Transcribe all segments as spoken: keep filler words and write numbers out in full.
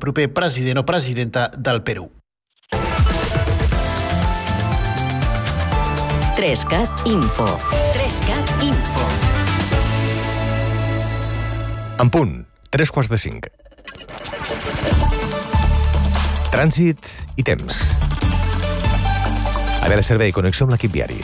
proper president o presidenta del Perú. Trescat Info. Trescat Info. En punt, tres quarts de cinc. Trànsit i temps. Àrea de servei, connexió amb l'equip viari.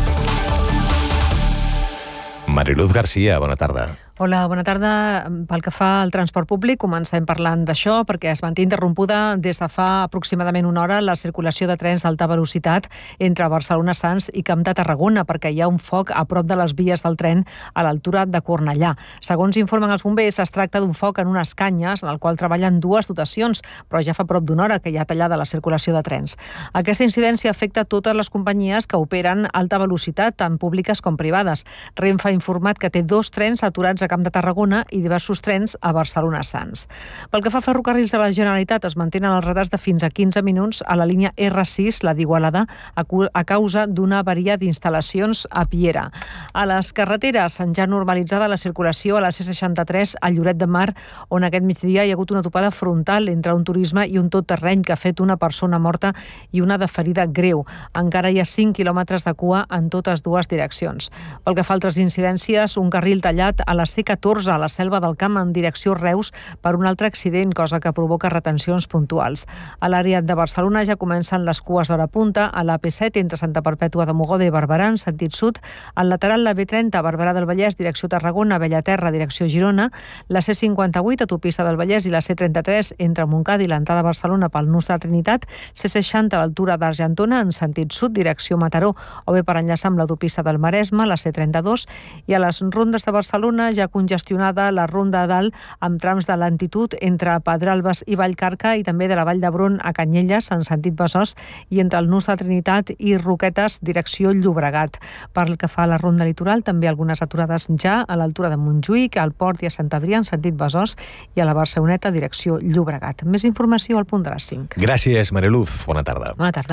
Mariluz García, bona tarda. Hola, bona tarda. Pel que fa al transport públic, comencem parlant d'això perquè es manté interrompuda des de fa aproximadament una hora la circulació de trens d'alta velocitat entre Barcelona-Sants i Camp de Tarragona perquè hi ha un foc a prop de les vies del tren a l'altura de Cornellà. Segons informen els bombers, es tracta d'un foc en unes canyes en el qual treballen dues dotacions, però ja fa prop d'una hora que hi ha tallada la circulació de trens. Aquesta incidència afecta totes les companyies que operen alta velocitat, tant públiques com privades. Renfe ha informat que té dos trens aturats a Camp de Tarragona i diversos trens a Barcelona-Sants. Pel que fa a ferrocarrils de la Generalitat, es mantenen els retards de fins a quinze minuts a la línia erre sis, la d'Igualada, a causa d'una avaria d'instal·lacions a Piera. A les carreteres ja normalitzada la circulació a la ce seixanta-tres a Lloret de Mar, on aquest migdia hi ha hagut una topada frontal entre un turisme i un tot-terreny que ha fet una persona morta i una de ferida greu. Encara hi ha cinc quilòmetres de cua en totes dues direccions. Pel que fa a altres incidències, un carril tallat a la ce catorze a la Selva del Camp en direcció Reus per un altre accident, cosa que provoca retencions puntuals. A l'àrea de Barcelona ja comencen les cues d'hora punta a la pe set entre Santa Perpètua de Mogoda i Barberà en sentit sud, al lateral la be trenta Barberà del Vallès direcció Tarragona, Bellaterra direcció Girona, la ce cinquanta-vuit autopista del Vallès i la ce trenta-tres entre Montcada i l'entrada a Barcelona pel nus de la Trinitat, ce seixanta a l'altura d'Argentona en sentit sud direcció Mataró o bé per enllaçar amb l'autopista del Maresme, la ce trenta-dos, i a les rondes de Barcelona ja congestionada la ronda a dalt amb trams de lentitud entre Pedralbes i Vallcarca i també de la Vall d'Hebron a Canyelles en sentit Besòs i entre el nus de Trinitat i Roquetes direcció Llobregat. Per el que fa a la ronda litoral, també algunes aturades ja a l'altura de Montjuïc, al Port i a Sant Adrià en sentit Besòs i a la Barceloneta direcció Llobregat. Més informació al punt de les cinc. Gràcies, Mariluz. Bona tarda. Bona tarda.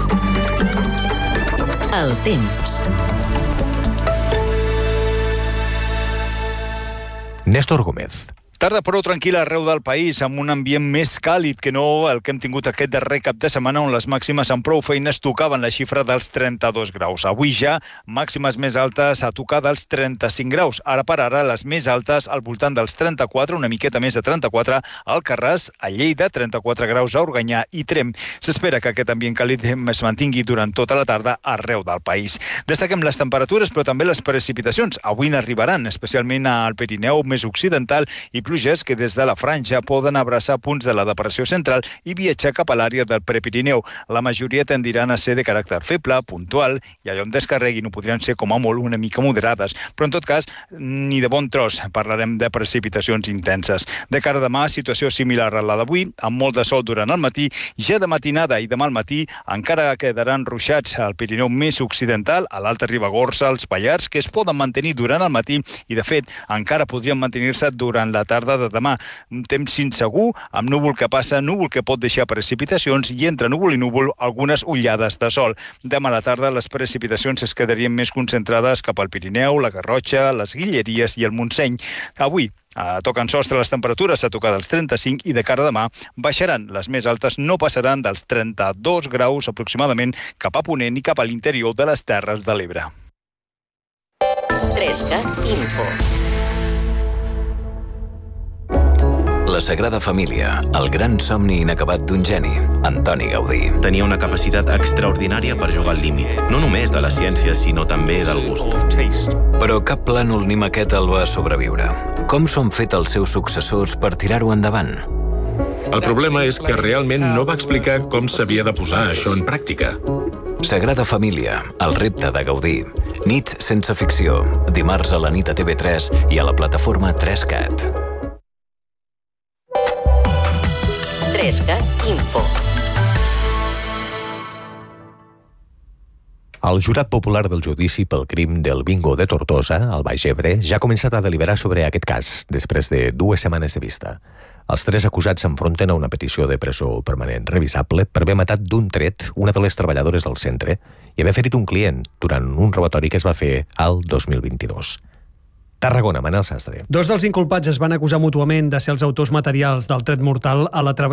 El temps. Néstor Gómez. Tarda prou tranquil·la arreu del país, amb un ambient més càlid que no el que hem tingut aquest darrer cap de setmana, on les màximes amb prou feines tocaven la xifra dels trenta-dos graus. Avui ja màximes més altes a tocar dels trenta-cinc graus. Ara per ara, les més altes al voltant dels trenta-quatre, una miqueta més de trenta-quatre, a Alcarràs, a Lleida, trenta-quatre graus a Organyà i Tremp. S'espera que aquest ambient càlid es mantingui durant tota la tarda arreu del país. Destaquem les temperatures, però també les precipitacions. Avui n'arribaran, especialment al Pirineu més occidental, i pluges que des de la franja poden abraçar punts de la depressió central i viatjar cap a l'àrea del Prepirineu. La majoria tendiran a ser de caràcter feble, puntual, i allò on descarreguin ho podrien ser com a molt una mica moderades. Però en tot cas, ni de bon tros parlarem de precipitacions intenses. De cara a demà, situació similar a la d'avui, amb molt de sol durant el matí, ja de matinada i demà al matí encara quedaran ruixats al Pirineu més occidental, a l'Alta Ribagorça, als Pallars, que es poden mantenir durant el matí i, de fet, encara podrien mantenir-se durant la tarda de demà. Un temps insegur, amb núvol que passa, núvol que pot deixar precipitacions i entre núvol i núvol algunes ullades de sol. Demà a la tarda les precipitacions es quedarien més concentrades cap al Pirineu, la Garrotxa, les Guilleries i el Montseny. Avui eh, toquen sostre les temperatures a tocar dels trenta-cinc i de cara a demà baixaran. Les més altes no passaran dels trenta-dos graus aproximadament cap a Ponent i cap a l'interior de les Terres de l'Ebre. Trescat Info. La Sagrada Família, el gran somni inacabat d'un geni, Antoni Gaudí. Tenia una capacitat extraordinària per jugar al límit, no només de la ciència, sinó també del gust. Però cap plànol ni maqueta el va sobreviure. Com s'ho han fet els seus successors per tirar-ho endavant? El problema és que realment no va explicar com s'havia de posar això en pràctica. Sagrada Família, el repte de Gaudí. Nits sense ficció, dimarts a la nit a T V tres i a la plataforma tres cat. Trescat Info. El jurat popular del judici pel crim del bingo de Tortosa, al Baix Ebre, ja ha començat a deliberar sobre aquest cas, després de dues setmanes de vista. Els tres acusats s'enfronten a una petició de presó permanent revisable per haver matat d'un tret una de les treballadores del centre i haver ferit un client durant un robatori que es va fer al dos mil vint-i-dos. Tarragona, Manel Sastre. Dos dels inculpats es van acusar mútuament de ser els autors materials del tret mortal a la treballadora